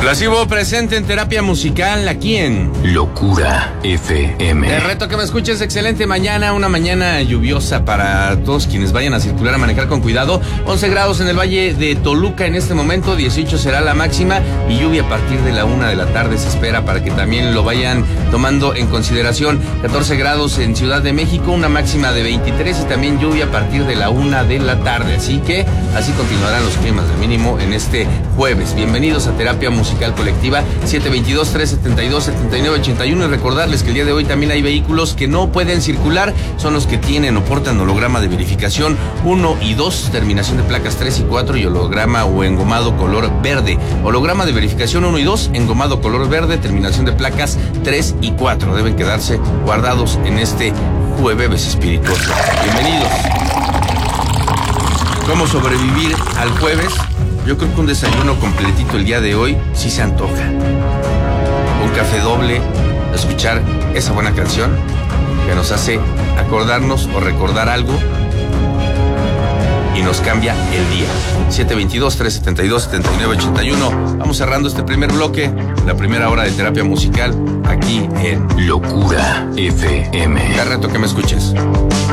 Plasivo presente en terapia musical aquí en Locura FM. Te reto que me escuches. Excelente mañana, una mañana lluviosa para todos quienes vayan a circular, a manejar con cuidado. 11 grados en el Valle de Toluca en este momento, 18 será la máxima y lluvia a partir de la 1 de la tarde se espera para que también lo vayan tomando en consideración. 14 grados en Ciudad de México, una máxima de 23 y también lluvia a partir de la 1 de la tarde. Así que así continuarán los climas de mínimo en este jueves. Bienvenidos a Terapia Musical Colectiva, 722-372-7981, y recordarles que el día de hoy también hay vehículos que no pueden circular, son los que tienen o portan holograma de verificación 1 y 2, terminación de placas 3 y 4 y holograma o engomado color verde. Holograma de verificación 1 y 2, engomado color verde, terminación de placas 3 y 4. Deben quedarse guardados en este jueves espirituoso. Bienvenidos. ¿Cómo sobrevivir al jueves? Yo creo que un desayuno completito el día de hoy sí se antoja. Un café doble, escuchar esa buena canción que nos hace acordarnos o recordar algo y nos cambia el día. 722-372-7981. Vamos cerrando este primer bloque, la primera hora de terapia musical aquí en Locura FM. Te reto que me escuches.